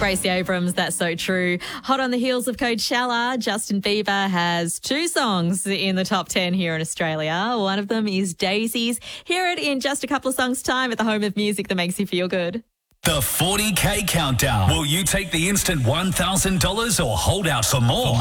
Gracie Abrams, That's So True. Hot on the heels of Coachella, Justin Bieber has 2 songs in the top 10 here in Australia. One of them is Daisies. Hear it in just a couple of songs' time at the home of music that makes you feel good. The 40K Countdown. Will you take the instant $1,000 or hold out for more?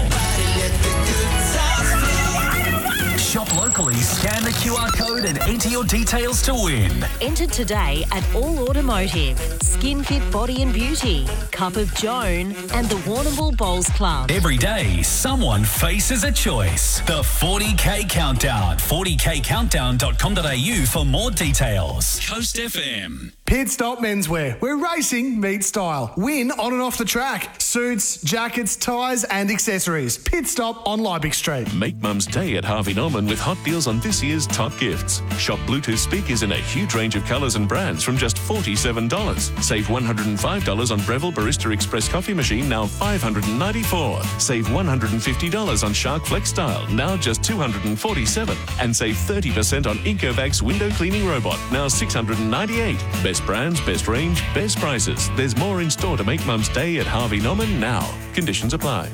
Shop locally, scan the QR code and enter your details to win. Enter today at All Automotive, Skin Fit Body and Beauty, Cup of Joan and the Warrnambool Bowls Club. Every day, someone faces a choice. The 40K Countdown. 40kcountdown.com.au for more details. Coast FM. Pit Stop Menswear, where racing meets style. Win on and off the track. Suits, jackets, ties and accessories. Pit Stop on Liebig Street. Make Mum's Day at Harvey Norman with hot deals on this year's top gifts. Shop Bluetooth speakers in a huge range of colours and brands from just $47. Save $105 on Breville Barista Express coffee machine, now $594. Save $150 on Shark Flex Style, now just $247. And save 30% on Incovax window cleaning robot, now $698. Best brands, best range, best prices. There's more in store to make Mum's Day at Harvey Norman now. Conditions apply.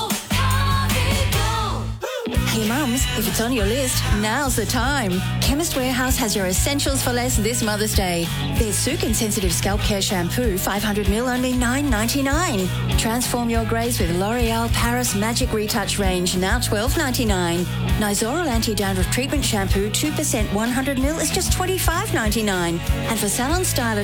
Hey mums, if it's on your list, now's the time. Chemist Warehouse has your essentials for less this Mother's Day. There's Sukin Sensitive Scalp Care Shampoo, 500ml, only $9.99. Transform your greys with L'Oreal Paris Magic Retouch range, now $12.99. Nizoral Anti-Dandruff Treatment Shampoo, 2% 100ml is just $25.99. And for salon styler